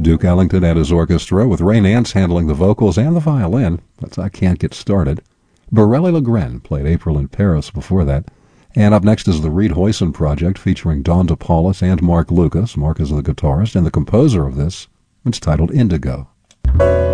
Duke Ellington and his orchestra, with Ray Nance handling the vocals and the violin. That's I Can't Get Started. Borelli Legren played April in Paris before that. And up next is the Reed Hoyson Project, featuring Don DePaulis and Mark Lucas. Mark is the guitarist and the composer of this. It's titled Indigo.